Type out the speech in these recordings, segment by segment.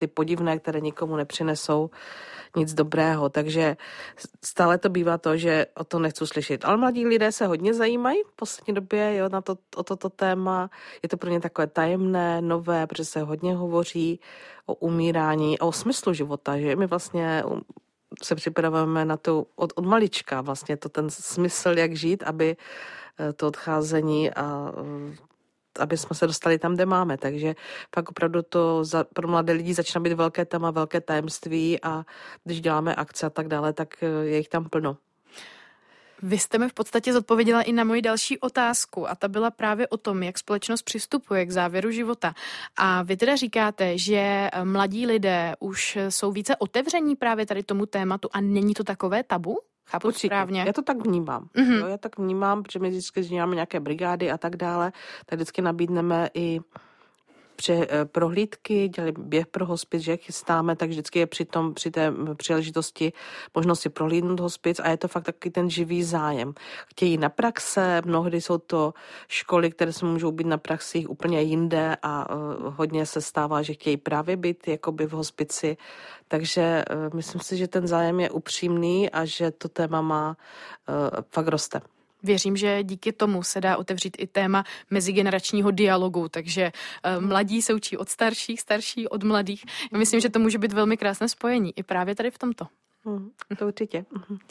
ty podivné, které nikomu nepřinesou nic dobrého. Takže stále to bývá to, že o to nechci slyšet. Ale mladí lidé se hodně zajímají v poslední době, jo, o toto téma. Je to pro ně takové tajemné, nové, protože se hodně hovoří o umírání a o smyslu života, že my vlastně se připravujeme na to od malička, vlastně to ten smysl, jak žít, aby to odcházení a aby jsme se dostali tam, kde máme. Takže pak opravdu to pro mladé lidi začíná být velké téma, velké tajemství a když děláme akce a tak dále, tak je jich tam plno. Vy jste mi v podstatě zodpověděla i na moji další otázku a ta byla právě o tom, jak společnost přistupuje k závěru života. A vy teda říkáte, že mladí lidé už jsou více otevření právě tady tomu tématu a není to takové tabu? Chápu určitě. Správně? Já to tak vnímám. Mm-hmm. Jo, já tak vnímám, protože my vždycky děláme nějaké brigády a tak dále, tak vždycky nabídneme i prohlídky, dělali běh pro hospic, že chystáme, tak vždycky je při té příležitosti možnost si prohlídnout hospic a je to fakt takový ten živý zájem. Chtějí na praxe, mnohdy jsou to školy, které se můžou být na praxích úplně jinde a hodně se stává, že chtějí právě být jakoby v hospici, takže myslím si, že ten zájem je upřímný a že to téma fakt roste. Věřím, že díky tomu se dá otevřít i téma mezigeneračního dialogu, takže mladí se učí od starších, starší od mladých. Já myslím, že to může být velmi krásné spojení i právě tady v tomto. To určitě.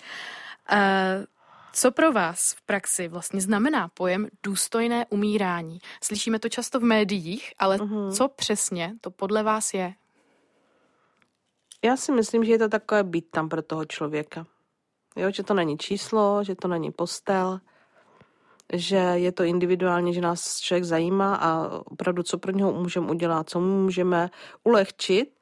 Co pro vás v praxi vlastně znamená pojem důstojné umírání? Slyšíme to často v médiích, ale co přesně to podle vás je? Já si myslím, že je to takové být tam pro toho člověka. Jo, že to není číslo, že to není postel, že je to individuálně, že nás člověk zajímá a opravdu, co pro něho můžeme udělat, co mu můžeme ulehčit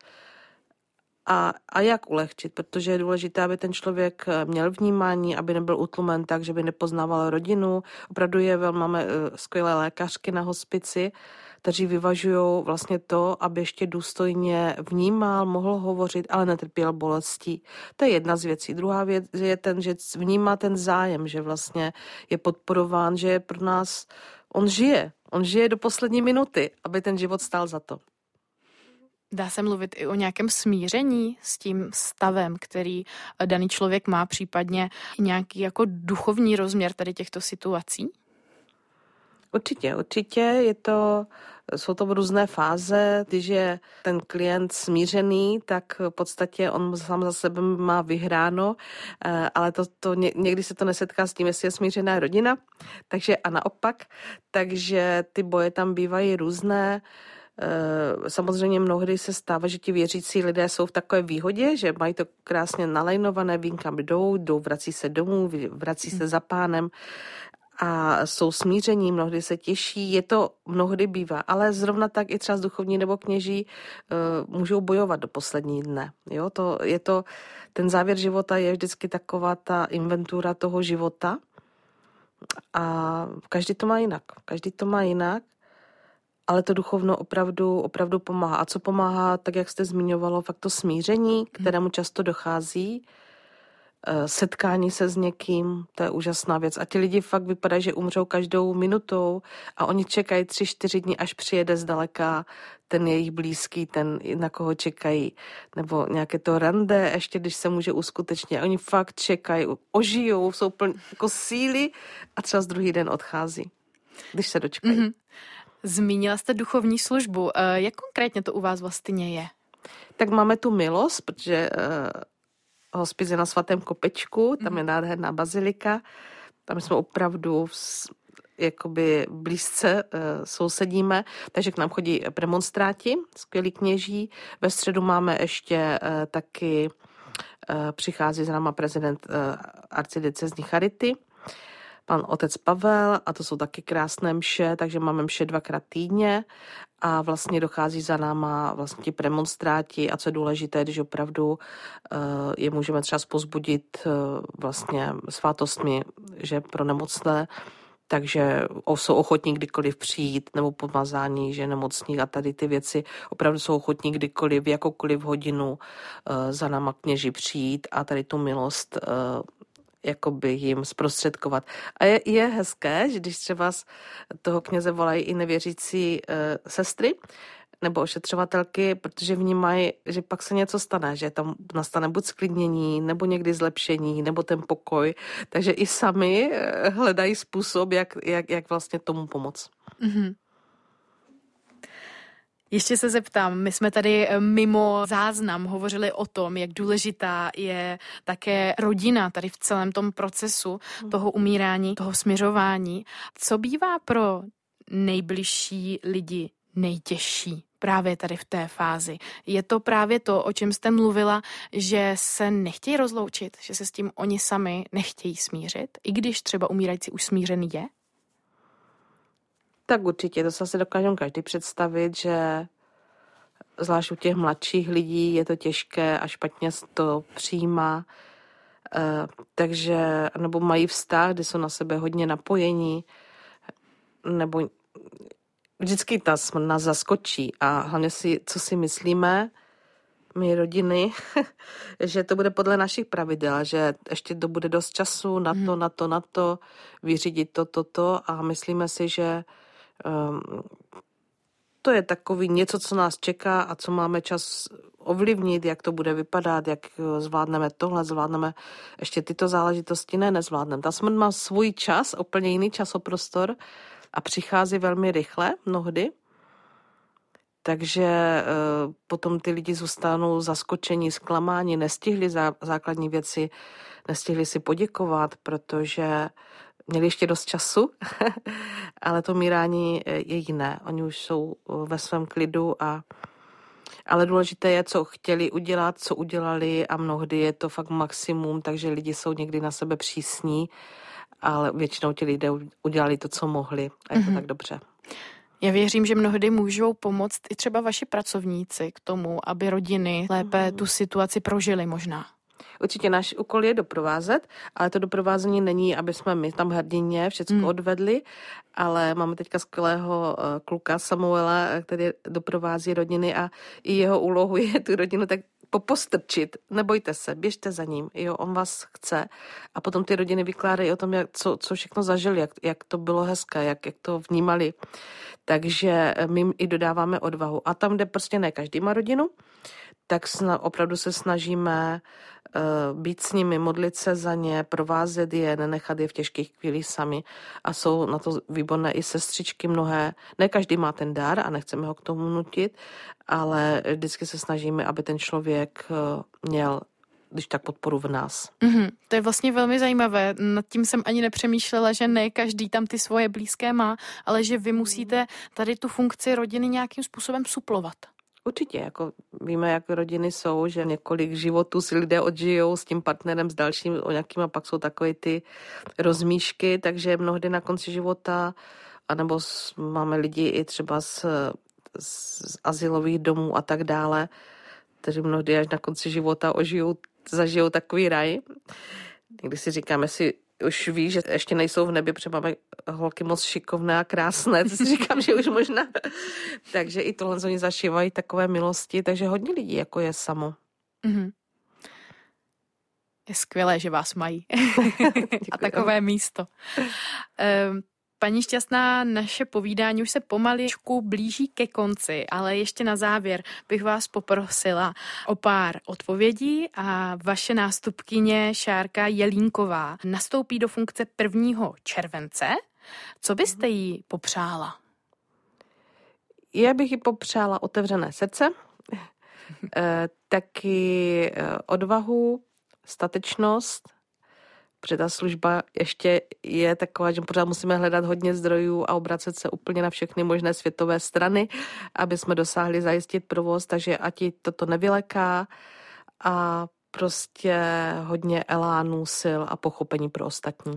a jak ulehčit, protože je důležité, aby ten člověk měl vnímání, aby nebyl utlumen tak, že by nepoznával rodinu. Opravdu máme skvělé lékařky na hospici, kteří vyvažují vlastně to, aby ještě důstojně vnímal, mohl hovořit, ale netrpěl bolestí. To je jedna z věcí. Druhá věc je ten, že vnímá ten zájem, že vlastně je podporován, že je pro nás, on žije do poslední minuty, aby ten život stál za to. Dá se mluvit i o nějakém smíření s tím stavem, který daný člověk má, případně nějaký jako duchovní rozměr tady těchto situací? Určitě jsou to různé fáze. Když je ten klient smířený, tak v podstatě on sám za sebe má vyhráno, ale někdy se to nesetká s tím, jestli je smířená rodina, takže a naopak, takže ty boje tam bývají různé. Samozřejmě mnohdy se stává, že ti věřící lidé jsou v takové výhodě, že mají to krásně nalajnované, vím kam jdou, vrací se domů, vrací se za pánem a jsou smíření, mnohdy se těší, je to mnohdy bývá, ale zrovna tak i třeba duchovní nebo kněží můžou bojovat do poslední dne. Jo, ten závěr života je vždycky taková ta inventura toho života a každý to má jinak, ale to duchovno opravdu pomáhá. A co pomáhá, tak jak jste zmiňovalo, fakt to smíření, kterému často dochází, setkání se s někým, to je úžasná věc. A ti lidi fakt vypadají, že umřou každou minutou a oni čekají 3-4 dny, až přijede zdaleka ten jejich blízký, ten, na koho čekají. Nebo nějaké to rande, ještě když se může uskutečnit. Oni fakt čekají, ožijou, jsou plní jako síly a třeba z druhý den odchází, když se dočkají. Mm-hmm. Zmínila jste duchovní službu. Jak konkrétně to u vás vlastně je? Tak máme tu milost, protože hospic je na Svatém Kopečku, tam je nádherná bazilika, tam jsme opravdu jakoby blízce sousedíme, takže k nám chodí premonstráti, skvělí kněží. Ve středu máme ještě taky, přichází z náma prezident arcidiecézní charity, pan otec Pavel, a to jsou taky krásné mše, takže máme mše 2krát týdně a vlastně dochází za náma vlastně ti premonstráti a co je důležité, když opravdu je můžeme třeba pozbudit vlastně svátostmi, že pro nemocné, takže jsou ochotní kdykoliv přijít, nebo pomazání, že nemocní a tady ty věci opravdu jsou ochotní kdykoliv, v jakoukoliv hodinu za náma kněži přijít a tady tu milost jakoby jim zprostředkovat. A je hezké, že když třeba z toho kněze volají i nevěřící sestry, nebo ošetřovatelky, protože vnímají, že pak se něco stane, že tam nastane buď sklidnění, nebo někdy zlepšení, nebo ten pokoj. Takže i sami hledají způsob, jak vlastně tomu pomoct. Mm-hmm. Ještě se zeptám, my jsme tady mimo záznam hovořili o tom, jak důležitá je také rodina tady v celém tom procesu toho umírání, toho smiřování. Co bývá pro nejbližší lidi nejtěžší právě tady v té fázi? Je to právě to, o čem jste mluvila, že se nechtějí rozloučit, že se s tím oni sami nechtějí smířit, i když třeba umírající už smířený je? Tak určitě, to se asi dokážeme každý představit, že zvlášť u těch mladších lidí je to těžké a špatně to přijímá, takže, nebo mají vztah, kdy jsou na sebe hodně napojení, nebo vždycky ta smrt nás zaskočí a hlavně co si myslíme, my rodiny, že to bude podle našich pravidel, že ještě to bude dost času na to, vyřídit to a myslíme si, že to je takový něco, co nás čeká a co máme čas ovlivnit, jak to bude vypadat, jak zvládneme tohle, zvládneme ještě tyto záležitosti, nezvládneme. Ta smrt má svůj čas, úplně jiný časoprostor a přichází velmi rychle mnohdy. Takže potom ty lidi zůstanou zaskočení, zklamáni, nestihli základní věci, nestihli si poděkovat, protože měli ještě dost času, ale to umírání je jiné. Oni už jsou ve svém klidu, ale důležité je, co chtěli udělat, co udělali a mnohdy je to fakt maximum, takže lidi jsou někdy na sebe přísní, ale většinou ti lidé udělali to, co mohli a je to tak dobře. Já věřím, že mnohdy můžou pomoct i třeba vaši pracovníci k tomu, aby rodiny lépe tu situaci prožily možná. Určitě náš úkol je doprovázet, ale to doprovázení není, aby jsme my tam hrdině všechno odvedli, ale máme teďka skvělého kluka Samuela, který doprovází rodiny a i jeho úlohou je tu rodinu tak popostrčit. Nebojte se, běžte za ním, jo, on vás chce. A potom ty rodiny vykládají o tom, co všechno zažili, jak to bylo hezké, jak to vnímali. Takže my jim i dodáváme odvahu. A tam, kde prostě ne každý má rodinu, tak opravdu se snažíme být s nimi, modlit se za ně, provázet je, nenechat je v těžkých chvílích sami. A jsou na to výborné i sestřičky mnohé. Ne každý má ten dar a nechceme ho k tomu nutit, ale vždycky se snažíme, aby ten člověk měl když tak podporu v nás. To je vlastně velmi zajímavé. Nad tím jsem ani nepřemýšlela, že ne každý tam ty svoje blízké má, ale že vy musíte tady tu funkci rodiny nějakým způsobem suplovat. Určitě, jako víme, jak rodiny jsou, že několik životů si lidé odžijou s tím partnerem, s dalším o nějakým a pak jsou takové ty rozmíšky, takže mnohdy na konci života, anebo máme lidi i třeba z azylových domů a tak dále, kteří mnohdy až na konci života zažijou takový raj. Někdy si říkáme, si už ví, že ještě nejsou v nebi, protože máme holky moc šikovné a krásné, to si říkám, že už možná. Takže i tohle oni zašívají takové milosti, takže hodně lidí jako je samo. Je skvělé, že vás mají. A takové místo. Paní Šťastná, naše povídání už se pomaličku blíží ke konci, ale ještě na závěr bych vás poprosila o pár odpovědí a vaše nástupkyně Šárka Jelínková nastoupí do funkce 1. července. Co byste jí popřála? Já bych jí popřála otevřené srdce, taky odvahu, statečnost, protože ta služba ještě je taková, že pořád musíme hledat hodně zdrojů a obracet se úplně na všechny možné světové strany, aby jsme dosáhli zajistit provoz, takže ať ji toto nevyleká a prostě hodně elánu, sil a pochopení pro ostatní.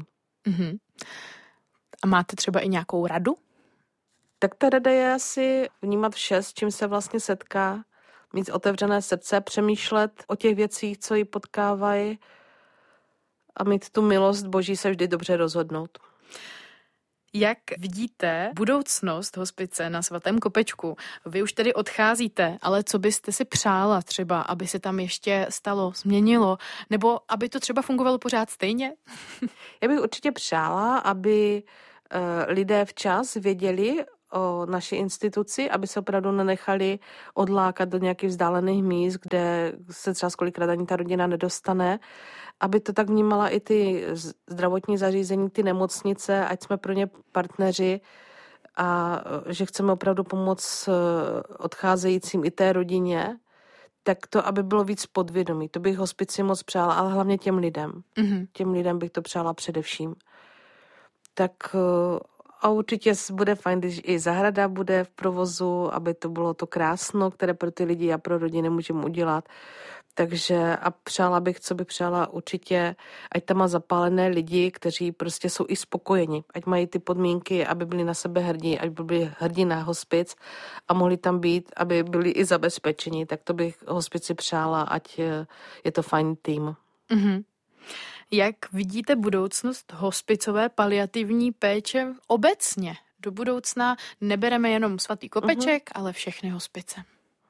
A máte třeba i nějakou radu? Tak ta rada je asi vnímat vše, s čím se vlastně setká, mít otevřené srdce, přemýšlet o těch věcích, co ji potkávají, a mít tu milost Boží se vždy dobře rozhodnout. Jak vidíte budoucnost hospice na Svatém Kopečku? Vy už tedy odcházíte, ale co byste si přála třeba, aby se tam ještě stalo, změnilo, nebo aby to třeba fungovalo pořád stejně? Já bych určitě přála, aby lidé včas věděli o naší instituci, aby se opravdu nenechali odlákat do nějakých vzdálených míst, kde se třeba kolikrát ani ta rodina nedostane, aby to tak vnímala i ty zdravotní zařízení, ty nemocnice, ať jsme pro ně partneři a že chceme opravdu pomoct odcházejícím i té rodině, tak to, aby bylo víc podvědomí. To bych hospici moc přála, ale hlavně těm lidem. Těm lidem bych to přála především. Tak a určitě bude fajn, když i zahrada bude v provozu, aby to bylo to krásno, které pro ty lidi a pro rodiny můžeme udělat. Takže a přála bych, co bych přála určitě, ať tam má zapálené lidi, kteří prostě jsou i spokojeni, ať mají ty podmínky, aby byli na sebe hrdí, ať byli hrdí na hospic a mohli tam být, aby byli i zabezpečeni, tak to bych hospici přála, ať je to fajn tým. Mm-hmm. Jak vidíte budoucnost hospicové paliativní péče obecně? Do budoucna nebereme jenom Svatý Kopeček, ale všechny hospice.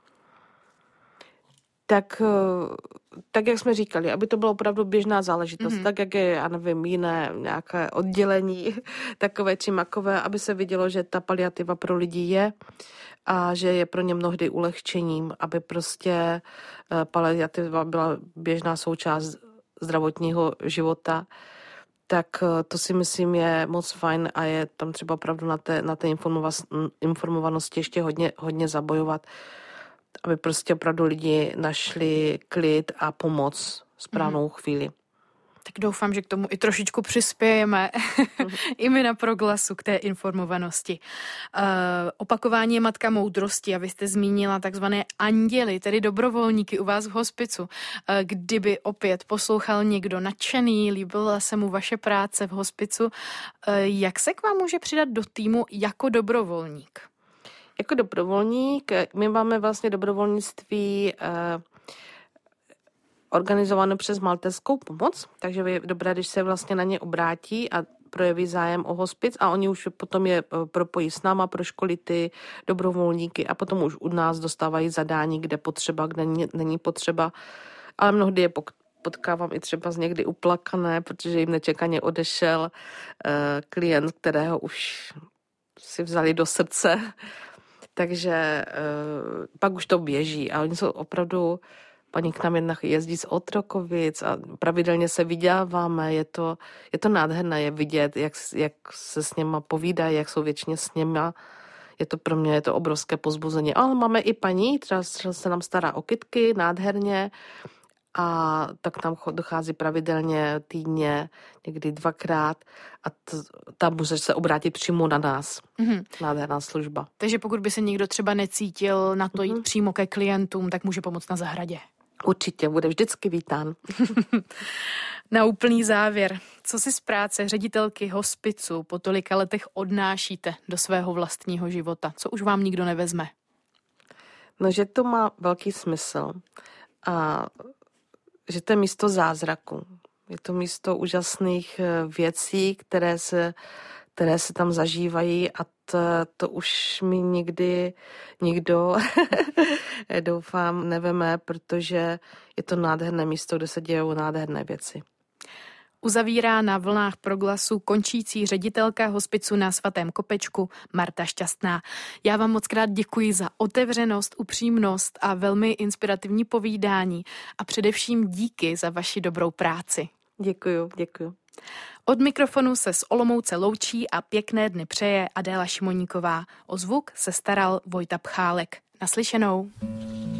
Tak jak jsme říkali, aby to bylo opravdu běžná záležitost, tak jak je, já nevím, jiné nějaké oddělení, takové či makové, aby se vidělo, že ta paliativa pro lidi je a že je pro ně mnohdy ulehčením, aby prostě paliativa byla běžná součást zdravotního života, tak to si myslím je moc fajn a je tam třeba opravdu na té informovanosti ještě hodně zabojovat, aby prostě opravdu lidi našli klid a pomoc v správnou chvíli. Tak doufám, že k tomu i trošičku přispějeme i my na Proglasu k té informovanosti. Opakování je matka moudrosti a vy jste zmínila takzvané anděly, tedy dobrovolníky u vás v hospicu. Kdyby opět poslouchal někdo nadšený, líbila se mu vaše práce v hospicu, jak se k vám může přidat do týmu jako dobrovolník? Jako dobrovolník, my máme vlastně dobrovolnictví organizované přes Maltézskou pomoc, takže je dobré, když se vlastně na ně obrátí a projeví zájem o hospic a oni už potom je propojí s náma pro školy ty dobrovolníky a potom už u nás dostávají zadání, kde potřeba, kde není potřeba, ale mnohdy je potkávám i třeba z někdy uplakané, protože jim nečekaně odešel klient, kterého už si vzali do srdce, takže pak už to běží a oni jsou opravdu, paní k nám jedna jezdí z Otrokovic a pravidelně se vyděláváme, je to nádherné je vidět, jak se s něma povídají, jak jsou věčně s něma, pro mě je to obrovské pozbuzení, ale máme i paní, třeba se nám stará o kytky, nádherně, a tak tam dochází pravidelně týdně, někdy 2krát a tam může se obrátit přímo na nás. Nádherná služba. Takže pokud by se někdo třeba necítil na to jít přímo ke klientům, tak může pomoct na zahradě. Určitě, bude vždycky vítán. Na úplný závěr, co si z práce ředitelky hospicu po tolika letech odnášíte do svého vlastního života? Co už vám nikdo nevezme? No, že to má velký smysl a že to je místo zázraku. Je to místo úžasných věcí, které se tam zažívají a to už mi nikdy nikdo doufám neveme, protože je to nádherné místo, kde se dějou nádherné věci. Uzavírá na vlnách Proglasu končící ředitelka hospicu na Svatém Kopečku Marta Šťastná. Já vám moc krát děkuji za otevřenost, upřímnost a velmi inspirativní povídání a především díky za vaši dobrou práci. Děkuju. Od mikrofonu se z Olomouce loučí a pěkné dny přeje Adéla Šimoníková. O zvuk se staral Vojta Pchálek. Naslyšenou.